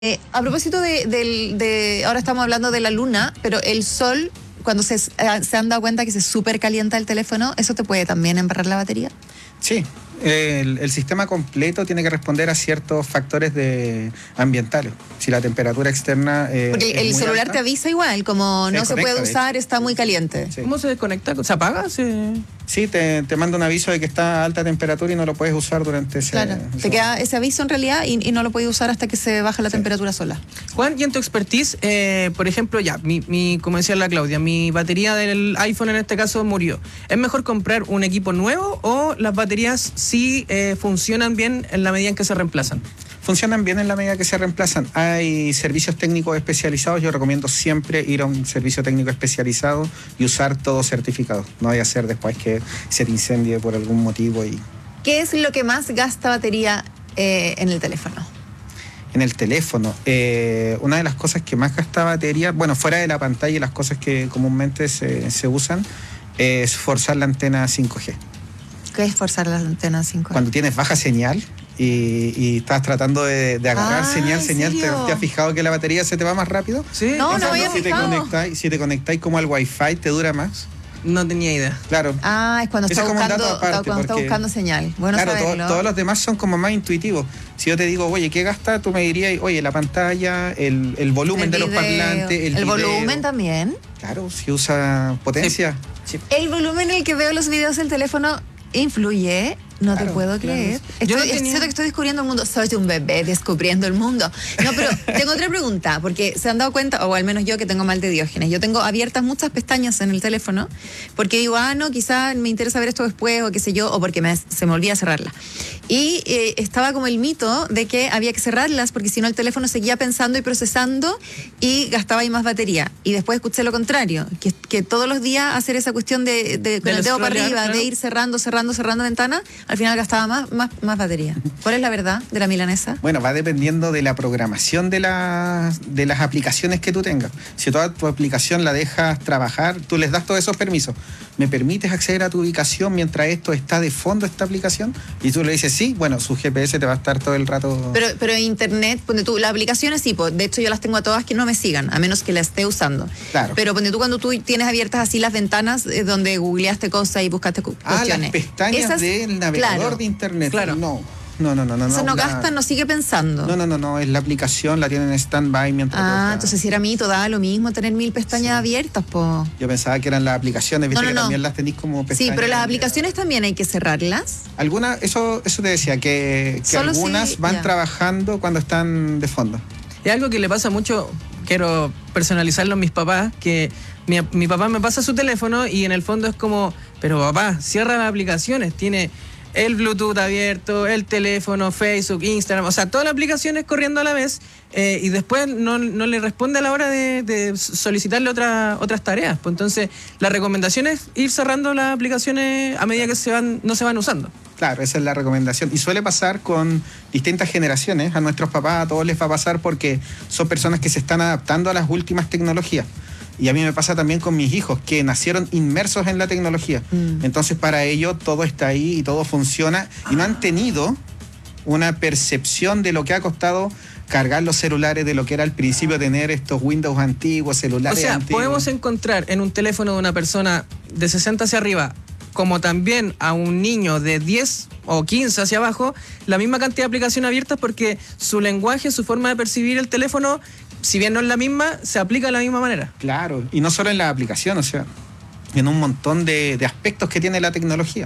A propósito ahora estamos hablando de la luna, pero el sol, cuando se han dado cuenta que se súper calienta el teléfono, ¿eso te puede también embarrar la batería? Sí, el sistema completo tiene que responder a ciertos factores ambientales. Si la temperatura externa porque el celular alta, te avisa igual, como no se puede usar, está muy caliente. Sí. ¿Cómo se desconecta? ¿Se apaga? Sí, te manda un aviso de que está a alta temperatura y no lo puedes usar durante ese... Claro, te queda ese aviso en realidad y no lo puedes usar hasta que se baja la temperatura sola. Juan, y en tu expertise, por ejemplo, como decía la Claudia, mi batería del iPhone en este caso murió. ¿Es mejor comprar un equipo nuevo o las baterías sí funcionan bien en la medida en que se reemplazan? Funcionan bien en la medida que se reemplazan. Hay servicios técnicos especializados. Yo recomiendo siempre ir a un servicio técnico especializado y usar todo certificado. No vaya a ser después que se te incendie por algún motivo. ¿Qué es lo que más gasta batería en el teléfono? En el teléfono, una de las cosas que más gasta batería, bueno, fuera de la pantalla y las cosas que comúnmente se usan, es forzar la antena 5G. ¿Qué es forzar la antena 5G? Cuando tienes baja señal y estás tratando de agarrar señal, ¿te has fijado que la batería se te va más rápido? Sí. No había fijado. Si te conectáis como al Wi-Fi, ¿te dura más? No tenía idea. Claro. Es cuando está buscando señal. Bueno, claro, todos los demás son como más intuitivos. Si yo te digo, oye, ¿qué gasta? Tú me dirías, oye, la pantalla, el volumen de los parlantes, el volumen también. Claro, si usa potencia. Sí. El volumen en el que veo los videos del teléfono influye. No te puedo creer. Siento que estoy descubriendo el mundo. Soy un bebé descubriendo el mundo. No, pero tengo otra pregunta, porque se han dado cuenta, o al menos yo que tengo mal de Diógenes, yo tengo abiertas muchas pestañas en el teléfono, porque digo, no, quizás me interesa ver esto después, o qué sé yo, o porque se me olvida cerrarla. Y estaba como el mito de que había que cerrarlas, porque si no el teléfono seguía pensando y procesando y gastaba ahí más batería. Y después escuché lo contrario, que todos los días hacer esa cuestión de con el dedo para arriba, de ir cerrando ventanas, al final gastaba más batería. ¿Cuál es la verdad de la milanesa? Bueno, va dependiendo de la programación de las aplicaciones que tú tengas. Si toda tu aplicación la dejas trabajar, tú les das todos esos permisos. ¿Me permites acceder a tu ubicación mientras esto está de fondo, esta aplicación? Y tú le dices sí, bueno, su GPS te va a estar todo el rato... Pero internet, ponte tú, las aplicaciones sí, de hecho yo las tengo a todas que no me sigan, a menos que las esté usando. Claro. Pero ponte tú, cuando tú tienes abiertas así las ventanas donde googleaste cosas y buscaste cuestiones. Las pestañas del navegador de internet. Claro. No. Entonces no gasta, no sigue pensando. No, es la aplicación, la tienen en stand-by mientras... Entonces si era mito, daba lo mismo tener 1000 pestañas abiertas, po. Yo pensaba que eran las aplicaciones, viste que también las tenéis como pestañas. Sí, pero las aplicaciones también hay que cerrarlas. Algunas, eso te decía, que algunas van trabajando cuando están de fondo. Es algo que le pasa mucho, quiero personalizarlo a mis papás, que mi papá me pasa su teléfono y en el fondo es como, pero papá, cierra las aplicaciones, tiene el Bluetooth abierto, el teléfono, Facebook, Instagram, o sea, todas las aplicaciones corriendo a la vez y después no le responde a la hora de solicitarle otras tareas. Pues entonces, la recomendación es ir cerrando las aplicaciones a medida que no se van usando. Claro, esa es la recomendación. Y suele pasar con distintas generaciones. A nuestros papás, a todos les va a pasar porque son personas que se están adaptando a las últimas tecnologías. Y a mí me pasa también con mis hijos, que nacieron inmersos en la tecnología. Entonces, para ellos, todo está ahí y todo funciona. Y no han tenido una percepción de lo que ha costado cargar los celulares, de lo que era al principio tener estos Windows antiguos, celulares antiguos. Podemos encontrar en un teléfono de una persona de 60 hacia arriba, como también a un niño de 10 o 15 hacia abajo, la misma cantidad de aplicaciones abiertas porque su lenguaje, su forma de percibir el teléfono, si bien no es la misma, se aplica de la misma manera. Claro, y no solo en la aplicación, o sea, en un montón de aspectos que tiene la tecnología.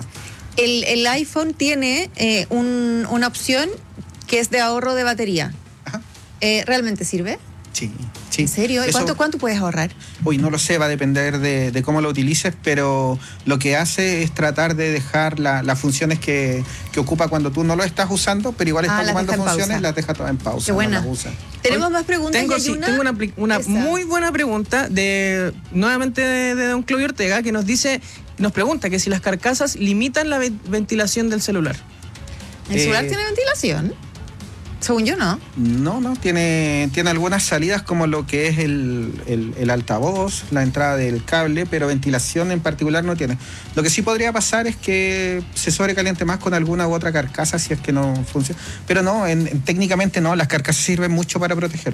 El iPhone tiene una opción que es de ahorro de batería. Ajá. ¿Realmente sirve? Sí. ¿En serio? ¿Cuánto puedes ahorrar? No lo sé, va a depender de cómo lo utilices, pero lo que hace es tratar de dejar las funciones que ocupa cuando tú no lo estás usando, pero igual está ocupando funciones, las deja todas en pausa. Qué buena. No las usa. ¿Tenemos más preguntas? Tengo una muy buena pregunta nuevamente de don Claudio Ortega, que nos pregunta que si las carcasas limitan la ventilación del celular. ¿El celular tiene ventilación? Según yo, no. No, tiene algunas salidas como lo que es el altavoz, la entrada del cable, pero ventilación en particular no tiene. Lo que sí podría pasar es que se sobrecaliente más con alguna u otra carcasa si es que no funciona. Pero no, técnicamente no, las carcasas sirven mucho para proteger.